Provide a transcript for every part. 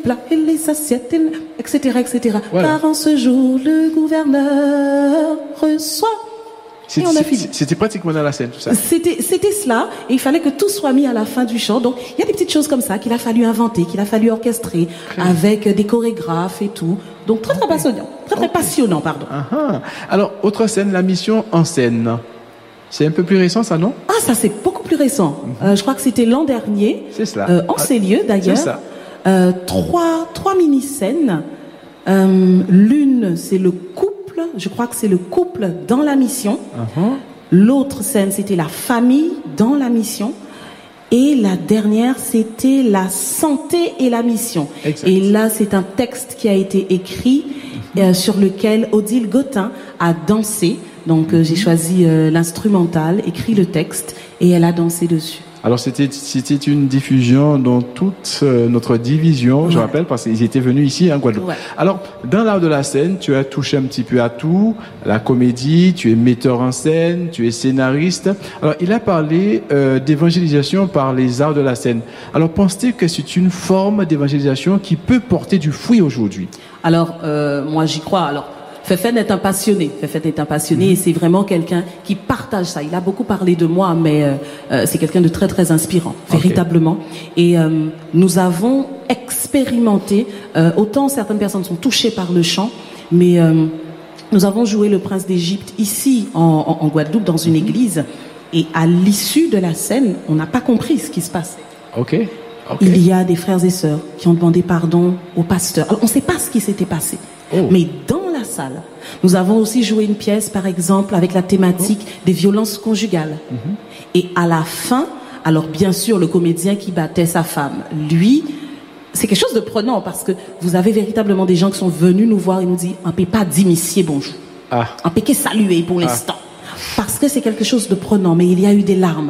plats et les assiettes, etc., etc. Voilà. Car en ce jour, le gouverneur reçoit. Et on a fini. C'était pratiquement dans la scène, tout ça. C'était cela, et il fallait que tout soit mis à la fin du chant. Donc, il y a des petites choses comme ça qu'il a fallu inventer, qu'il a fallu orchestrer, avec des chorégraphes et tout. Donc, très passionnant. Très passionnant, pardon. Alors, autre scène, la mission en scène. C'est un peu plus récent, ça, non? Ah, ça, c'est beaucoup plus récent. Je crois que c'était l'an dernier. C'est cela. En ces lieux, d'ailleurs. C'est ça. Trois mini-scènes. L'une, c'est le couple. Je crois que c'est le couple dans la mission. L'autre scène, c'était la famille dans la mission. Et la dernière, c'était la santé et la mission. Exact. Et là, c'est un texte qui a été écrit sur lequel Odile Gautin a dansé. Donc, j'ai choisi l'instrumental, écrit le texte, et elle a dansé dessus. Alors, c'était une diffusion dans toute notre division, je rappelle, parce qu'ils étaient venus ici en Guadeloupe. Ouais. Alors, dans l'art de la scène, tu as touché un petit peu à tout, la comédie, tu es metteur en scène, tu es scénariste. Alors, il a parlé d'évangélisation par les arts de la scène. Alors, penses-tu que c'est une forme d'évangélisation qui peut porter du fruit aujourd'hui? Alors, moi, j'y crois. Alors, Fefen est un passionné. Et c'est vraiment quelqu'un qui partage ça. Il a beaucoup parlé de moi, mais c'est quelqu'un de très, très inspirant, véritablement. Et nous avons expérimenté, autant certaines personnes sont touchées par le chant, mais nous avons joué le Prince d'Égypte ici, en Guadeloupe, dans une église. Et à l'issue de la scène, on n'a pas compris ce qui se passait. Il y a des frères et sœurs qui ont demandé pardon au pasteur. Alors, on ne sait pas ce qui s'était passé. Mais dans la salle, nous avons aussi joué une pièce, par exemple, avec la thématique des violences conjugales. Et à la fin, alors bien sûr, le comédien qui battait sa femme, lui, c'est quelque chose de prenant parce que vous avez véritablement des gens qui sont venus nous voir et nous disent « On ne peut pas dire monsieur bonjour. On peut que saluer pour l'instant. » Parce que c'est quelque chose de prenant, mais il y a eu des larmes.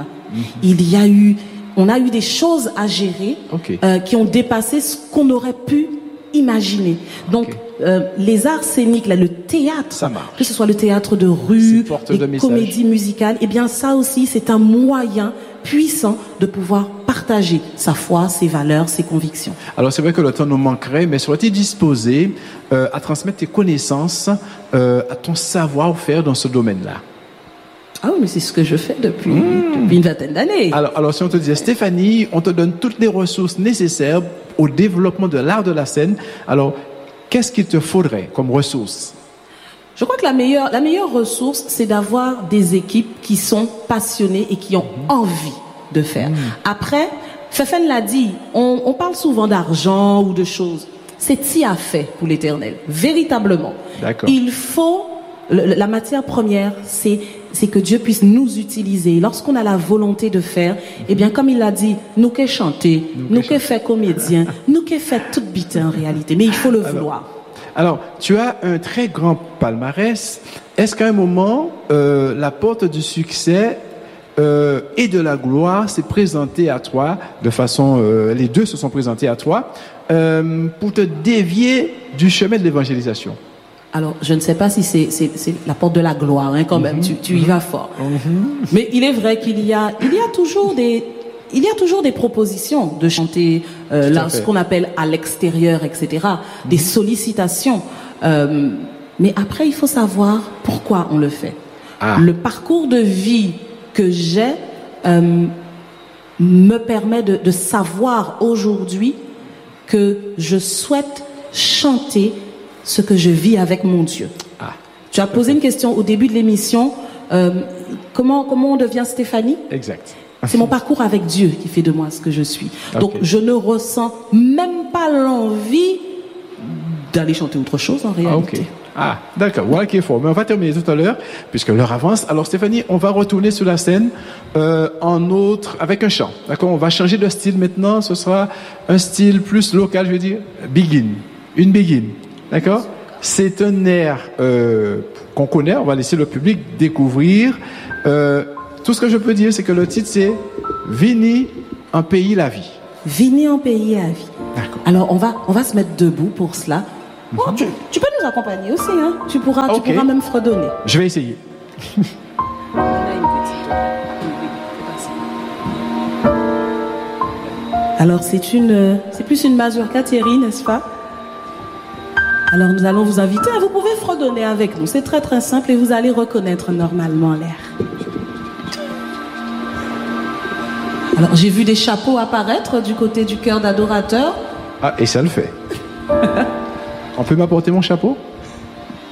On a eu des choses à gérer qui ont dépassé ce qu'on aurait pu imaginer. Donc, les arts scéniques, là, le théâtre, que ce soit le théâtre de rue, les comédies musicales, eh bien ça aussi, c'est un moyen puissant de pouvoir partager sa foi, ses valeurs, ses convictions. Alors c'est vrai que le temps nous manquerait, mais serais-tu disposé à transmettre tes connaissances, à ton savoir-faire dans ce domaine-là? Ah oui, mais c'est ce que je fais depuis une vingtaine d'années. Alors si on te disait, Stéphanie, on te donne toutes les ressources nécessaires au développement de l'art de la scène, alors qu'est-ce qu'il te faudrait comme ressources? Je crois que la meilleure ressource, c'est d'avoir des équipes qui sont passionnées et qui ont envie de faire. Après, Fefen l'a dit, on parle souvent d'argent ou de choses. C'est si à fait pour l'Éternel, véritablement. D'accord. Il faut, la matière première, c'est que Dieu puisse nous utiliser. Lorsqu'on a la volonté de faire, eh bien, comme il l'a dit, nous qu'est chanter, nous qu'est fait comédien, nous qu'est fait toute bite en réalité. Mais il faut le vouloir. Alors, tu as un très grand palmarès. Est-ce qu'à un moment, la porte du succès et de la gloire s'est présentée à toi, de façon, les deux se sont présentés à toi, pour te dévier du chemin de l'évangélisation? Alors, je ne sais pas si c'est la porte de la gloire, hein, quand même. Tu y vas fort. Mais il est vrai qu'il y a toujours des propositions de chanter ce qu'on appelle à l'extérieur, etc. Des sollicitations. Mais après, il faut savoir pourquoi on le fait. Le parcours de vie que j'ai me permet de savoir aujourd'hui que je souhaite chanter ce que je vis avec mon Dieu. Tu as posé une question au début de l'émission. Comment on devient Stéphanie? Exact. C'est mon parcours avec Dieu qui fait de moi ce que je suis. Donc, je ne ressens même pas l'envie d'aller chanter autre chose en réalité. D'accord. Voilà qui est fort. Mais on va terminer tout à l'heure, puisque l'heure avance. Alors, Stéphanie, on va retourner sur la scène avec un chant. D'accord? On va changer de style maintenant. Ce sera un style plus local, je veux dire. Une begin. D'accord? C'est un air qu'on connaît. On va laisser le public découvrir. Tout ce que je peux dire, c'est que le titre, c'est Vini en pays la vie. Vini en pays la vie. D'accord. Alors, on va se mettre debout pour cela. Tu peux nous accompagner aussi, hein? Tu pourras même fredonner. Je vais essayer. Alors c'est plus une mazurka, Thierry, n'est-ce pas? Alors nous allons vous inviter, vous pouvez fredonner avec nous. C'est très très simple et vous allez reconnaître normalement l'air. Alors j'ai vu des chapeaux apparaître du côté du chœur d'adorateurs. Ah, et ça le fait. On peut m'apporter mon chapeau?